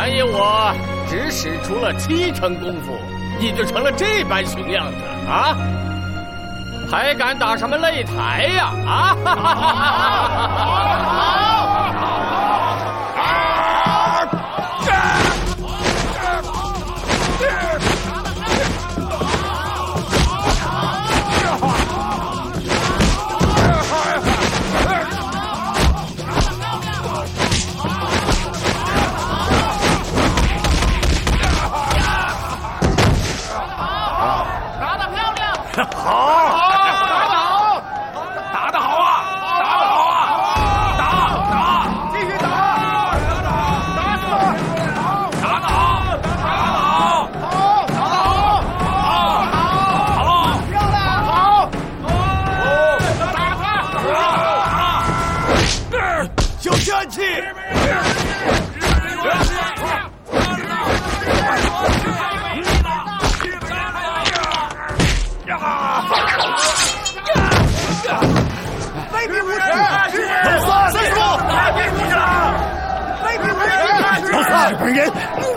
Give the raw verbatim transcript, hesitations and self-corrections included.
三爷我只使出了七成功夫，你就成了这般熊样子啊？还敢打什么擂台呀？啊！好， 打得好啊！打得好啊！打打，继续打！打打，打死！打得好！打得好！好！打得好！好！好！漂亮！好！哦！打他！小天气！ 飞比五尺， 老三，三叔，飞比五尺，飞比五尺，老三，本人。